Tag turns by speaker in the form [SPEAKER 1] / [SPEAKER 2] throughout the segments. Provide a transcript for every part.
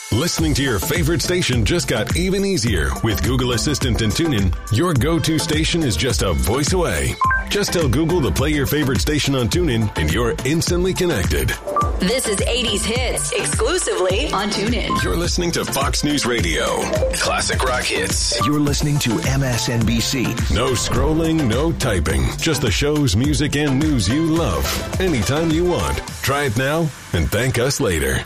[SPEAKER 1] Listening to your favorite station just got even easier with Google Assistant and TuneIn. Your go-to station is just a voice away. Just tell Google to play your favorite station on TuneIn and you're instantly connected.
[SPEAKER 2] This is 80s Hits, exclusively on TuneIn.
[SPEAKER 1] You're listening to Fox News Radio. Classic rock hits.
[SPEAKER 3] You're listening to MSNBC.
[SPEAKER 1] No scrolling, no typing. Just the shows, music, and news you love. Anytime you want. Try it now and thank us later.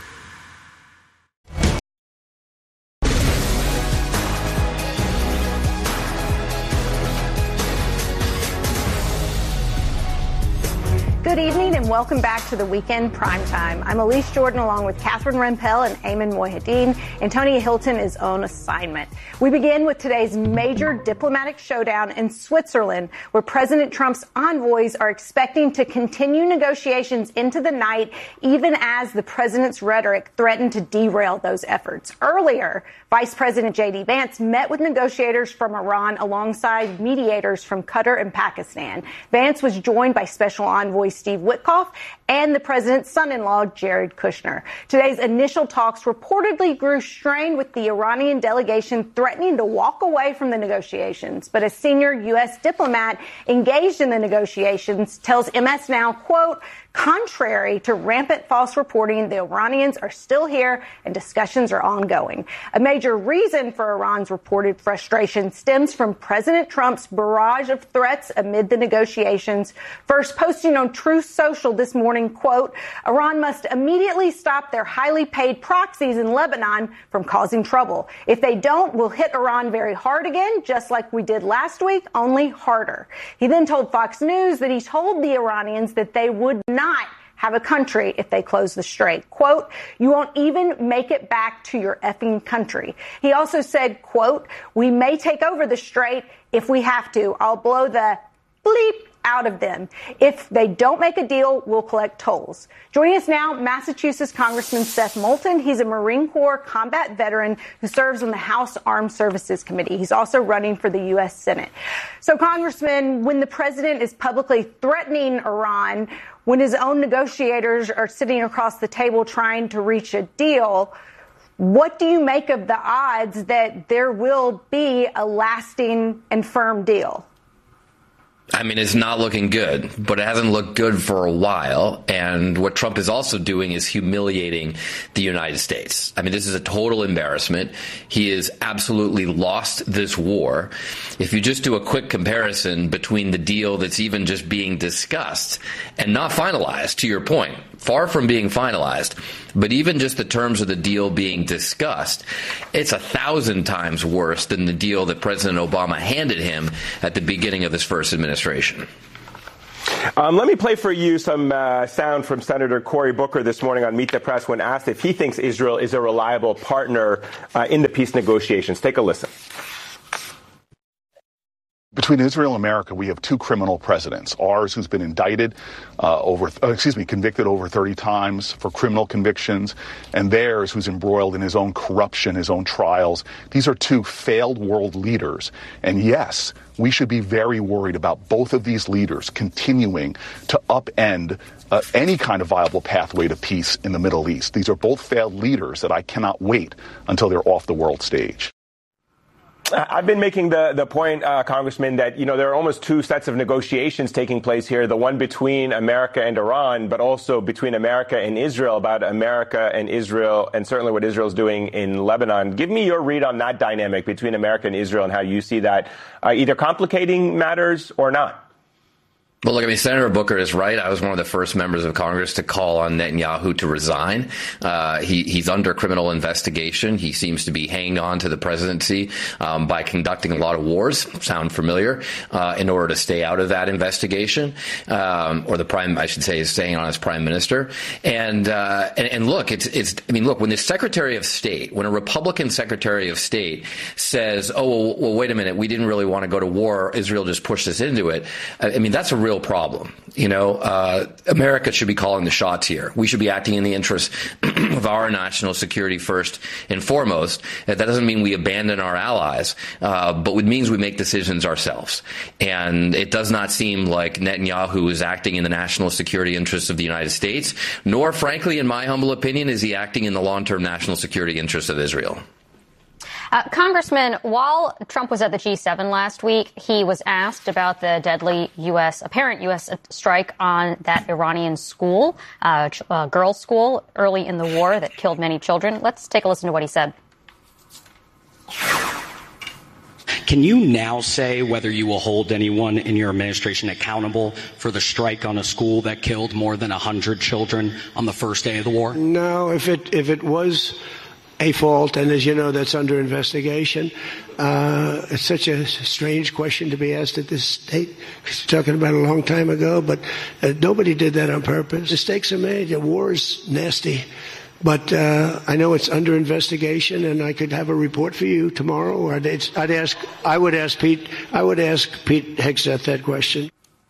[SPEAKER 4] Good evening and welcome back to the Weekend Primetime. I'm Elise Jordan along with Catherine Rempel and Ayman Mohyeddin. Antonia Hilton is on assignment. We begin with today's major diplomatic showdown in Switzerland, where President Trump's envoys are expecting to continue negotiations into the night, even as the president's rhetoric threatened to derail those efforts. Earlier, Vice President J.D. Vance met with negotiators from Iran alongside mediators from Qatar and Pakistan. Vance was joined by Special Envoy Steve Witkoff and the president's son-in-law, Jared Kushner. Today's initial talks reportedly grew strained with the Iranian delegation threatening to walk away from the negotiations. But a senior U.S. diplomat engaged in the negotiations tells MS Now, quote, contrary to rampant false reporting, the Iranians are still here and discussions are ongoing. A major reason for Iran's reported frustration stems from President Trump's barrage of threats amid the negotiations. First posting on Truth Social this morning, quote, Iran must immediately stop their highly paid proxies in Lebanon from causing trouble. If they don't, we'll hit Iran very hard again, just like we did last week, only harder. He then told Fox News that he told the Iranians that they would not have a country if they close the strait. Quote, you won't even make it back to your effing country. He also said, quote, we may take over the strait if we have to. I'll blow the bleep out of them. If they don't make a deal, we'll collect tolls. Joining us now, Massachusetts Congressman Seth Moulton. He's a Marine Corps combat veteran who serves on the House Armed Services Committee. He's also running for the U.S. Senate. So, Congressman, when the president is publicly threatening Iran, when his own negotiators are sitting across the table trying to reach a deal, what do you make of the odds that there will be a lasting and firm deal?
[SPEAKER 5] I mean, it's not looking good, but it hasn't looked good for a while. And what Trump is also doing is humiliating the United States. I mean, this is a total embarrassment. He has absolutely lost this war. If you just do a quick comparison between the deal that's even just being discussed and not finalized, to your point, far from being finalized, but even just the terms of the deal being discussed, it's 1,000 times worse than the deal that President Obama handed him at the beginning of his first administration.
[SPEAKER 6] Let me play for you some sound from Senator Cory Booker this morning on Meet the Press when asked if he thinks Israel is a reliable partner in the peace negotiations. Take a listen.
[SPEAKER 7] Between Israel and America, we have two criminal presidents. Ours, who's been indicted convicted over 30 times for criminal convictions, and theirs, who's embroiled in his own corruption, his own trials. These are two failed world leaders. And yes, we should be very worried about both of these leaders continuing to upend any kind of viable pathway to peace in the Middle East. These are both failed leaders that I cannot wait until they're off the world stage.
[SPEAKER 6] I've been making the point, Congressman, that, there are almost two sets of negotiations taking place here, the one between America and Iran, but also between America and Israel, about America and Israel, and certainly what Israel's doing in Lebanon. Give me your read on that dynamic between America and Israel and how you see that either complicating matters or not.
[SPEAKER 5] Well, look, I mean, Senator Booker is right. I was one of the first members of Congress to call on Netanyahu to resign. He's under criminal investigation. He seems to be hanging on to the presidency by conducting a lot of wars, sound familiar, in order to stay out of that investigation. Or the prime, I should say, is staying on as prime minister. And look, look, when the Secretary of State, when a Republican Secretary of State says, well, wait a minute, we didn't really want to go to war, Israel just pushed us into it. I mean, that's a real real problem. America should be calling the shots here. We should be acting in the interest of our national security first and foremost. That doesn't mean we abandon our allies, but it means we make decisions ourselves. And it does not seem like Netanyahu is acting in the national security interests of the United States, nor, frankly, in my humble opinion, is he acting in the long-term national security interests of Israel.
[SPEAKER 8] Congressman, while Trump was at the G7 last week, he was asked about the deadly apparent U.S. strike on that Iranian school, girls' school, early in the war that killed many children. Let's take a listen to what he said.
[SPEAKER 9] Can you now say whether you will hold anyone in your administration accountable for the strike on a school that killed more than 100 children on the first day of the war?
[SPEAKER 10] No, if it was a fault, and as you know, that's under investigation. It's such a strange question to be asked at this state, because you're talking about a long time ago, but nobody did that on purpose. Mistakes are made. The war is nasty. But I know it's under investigation, and I could have a report for you tomorrow. Or I would ask Pete Hegseth that question.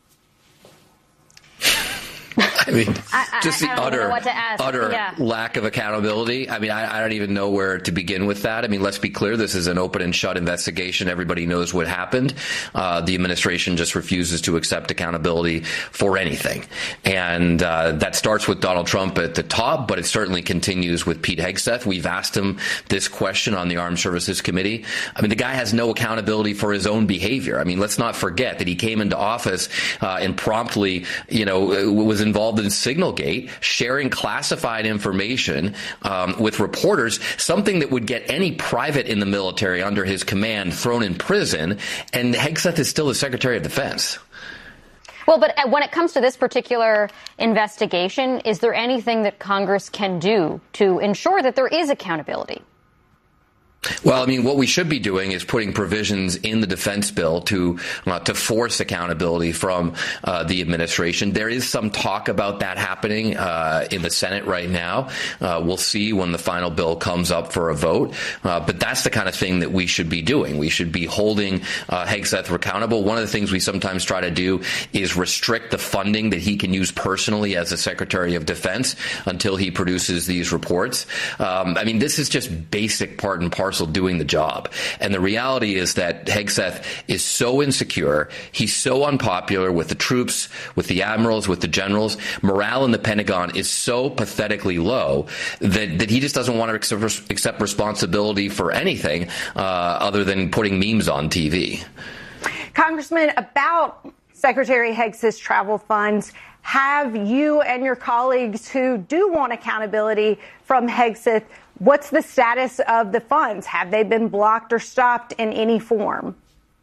[SPEAKER 5] I mean, just the utter lack of accountability. I mean, I don't even know where to begin with that. I mean, let's be clear. This is an open and shut investigation. Everybody knows what happened. The administration just refuses to accept accountability for anything. And that starts with Donald Trump at the top, but it certainly continues with Pete Hegseth. We've asked him this question on the Armed Services Committee. I mean, the guy has no accountability for his own behavior. I mean, let's not forget that he came into office and promptly, was involved in Signalgate, sharing classified information with reporters, something that would get any private in the military under his command thrown in prison, and Hegseth is still the Secretary of Defense.
[SPEAKER 8] Well, but when it comes to this particular investigation, is there anything that Congress can do to ensure that there is accountability?
[SPEAKER 5] Well, I mean, what we should be doing is putting provisions in the defense bill to force accountability from the administration. There is some talk about that happening in the Senate right now. We'll see when the final bill comes up for a vote. But that's the kind of thing that we should be doing. We should be holding Hegseth accountable. One of the things we sometimes try to do is restrict the funding that he can use personally as a Secretary of Defense until he produces these reports. I mean, this is just basic part and parcel doing the job. And the reality is that Hegseth is so insecure. He's so unpopular with the troops, with the admirals, with the generals. Morale in the Pentagon is so pathetically low that he just doesn't want to accept responsibility for anything other than putting memes on TV.
[SPEAKER 4] Congressman, about Secretary Hegseth's travel funds, have you and your colleagues who do want accountability from Hegseth, what's the status of the funds? Have they been blocked or stopped in any form?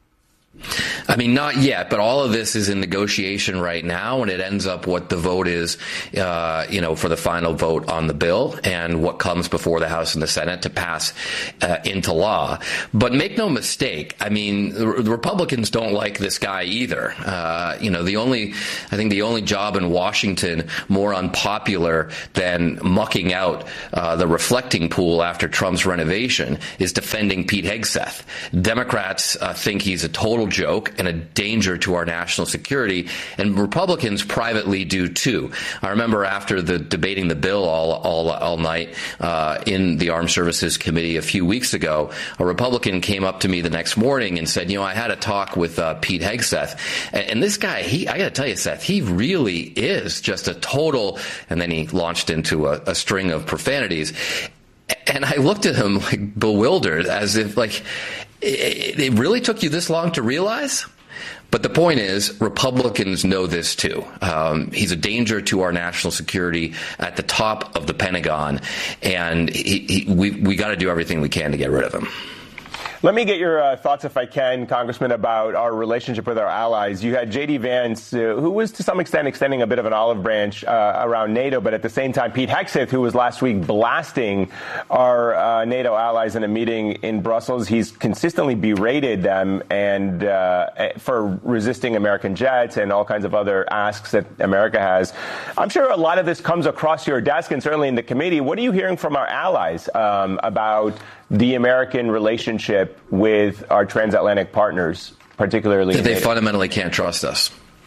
[SPEAKER 5] I mean, not yet, but all of this is in negotiation right now, and it ends up what the vote is, for the final vote on the bill and what comes before the House and the Senate to pass into law. But make no mistake, I mean, the Republicans don't like this guy either. The only job in Washington more unpopular than mucking out the reflecting pool after Trump's renovation is defending Pete Hegseth. Democrats think he's a total joke and a danger to our national security, and Republicans privately do too. I remember after debating the bill all night in the Armed Services Committee a few weeks ago, a Republican came up to me the next morning and said, I had a talk with Pete Hegseth, and this guy, I got to tell you, Seth, he really is just a total, and then he launched into a string of profanities. And I looked at him like bewildered, as if like, it really took you this long to realize? But the point is, Republicans know this too. He's a danger to our national security at the top of the Pentagon, and we got to do everything we can to get rid of him.
[SPEAKER 6] Let me get your thoughts, if I can, Congressman, about our relationship with our allies. You had J.D. Vance, who was to some extent extending a bit of an olive branch around NATO, but at the same time, Pete Hegseth, who was last week blasting our NATO allies in a meeting in Brussels. He's consistently berated them and for resisting American jets and all kinds of other asks that America has. I'm sure a lot of this comes across your desk and certainly in the committee. What are you hearing from our allies about the American relationship with our transatlantic partners, particularly
[SPEAKER 5] that they fundamentally can't trust us?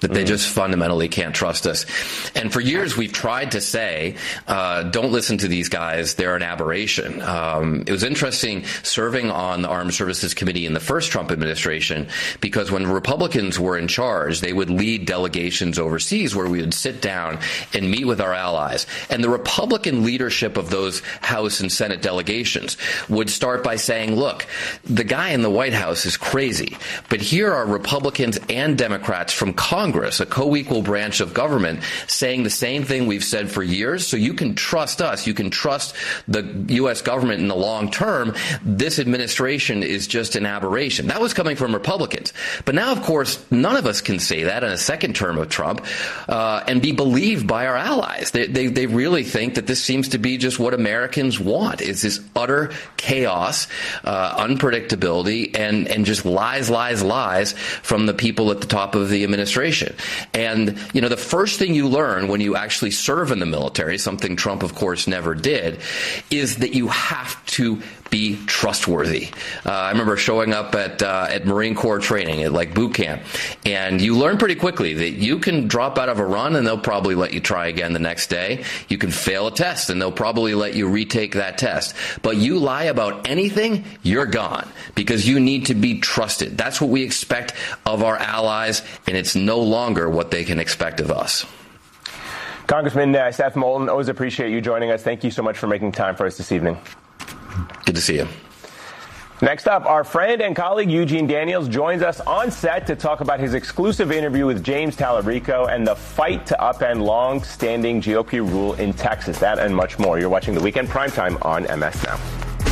[SPEAKER 5] that they just fundamentally can't trust us. And for years, we've tried to say, don't listen to these guys. They're an aberration. It was interesting serving on the Armed Services Committee in the first Trump administration, because when Republicans were in charge, they would lead delegations overseas where we would sit down and meet with our allies. And the Republican leadership of those House and Senate delegations would start by saying, look, the guy in the White House is crazy, but here are Republicans and Democrats from Congress, a co-equal branch of government, saying the same thing we've said for years. So you can trust us. You can trust the U.S. government in the long term. This administration is just an aberration. That was coming from Republicans. But now, of course, none of us can say that in a second term of Trump and be believed by our allies. They really think that this seems to be just what Americans want, is this utter chaos, unpredictability, and just lies from the people at the top of the administration. And, you know, the first thing you learn when you actually serve in the military, something Trump, of course, never did, is that you have to be trustworthy. I remember showing up at Marine Corps training, at like boot camp, and you learn pretty quickly that you can drop out of a run and they'll probably let you try again the next day. You can fail a test and they'll probably let you retake that test. But you lie about anything, you're gone, because you need to be trusted. That's what we expect of our allies, and it's no longer what they can expect of us.
[SPEAKER 6] Congressman Seth Moulton, always appreciate you joining us. Thank you so much for making time for us this evening.
[SPEAKER 5] Good to see you.
[SPEAKER 6] Next up, our friend and colleague Eugene Daniels joins us on set to talk about his exclusive interview with James Talarico and the fight to upend long-standing GOP rule in Texas. That and much more. You're watching The Weekend Primetime on MS Now.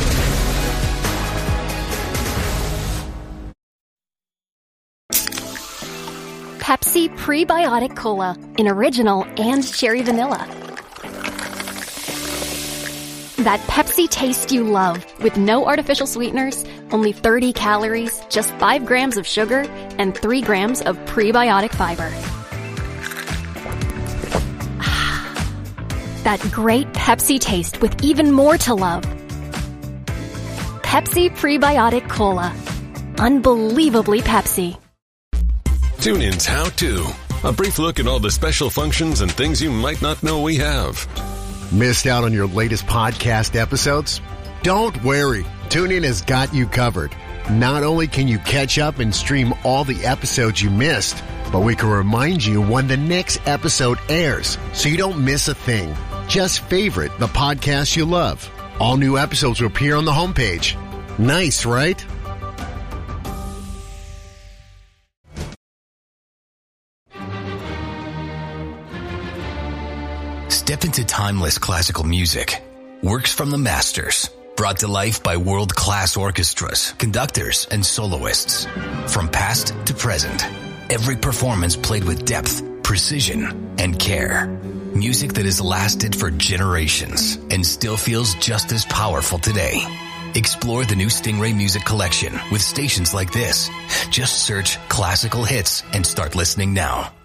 [SPEAKER 11] Pepsi Prebiotic Cola in original and cherry vanilla. That Pepsi taste you love, with no artificial sweeteners, only 30 calories, just 5 grams of sugar, and 3 grams of prebiotic fiber. That great Pepsi taste with even more to love. Pepsi Prebiotic Cola. Unbelievably Pepsi.
[SPEAKER 1] TuneIn's How To. A brief look at all the special functions and things you might not know we have.
[SPEAKER 12] Missed out on your latest podcast episodes? Don't worry. TuneIn has got you covered. Not only can you catch up and stream all the episodes you missed, but we can remind you when the next episode airs, so you don't miss a thing. Just favorite the podcast you love. All new episodes will appear on the homepage. Nice, right?
[SPEAKER 13] Step into timeless classical music. Works from the masters. Brought to life by world-class orchestras, conductors, and soloists. From past to present. Every performance played with depth, precision, and care. Music that has lasted for generations and still feels just as powerful today. Explore the new Stingray Music Collection with stations like this. Just search classical hits and start listening now.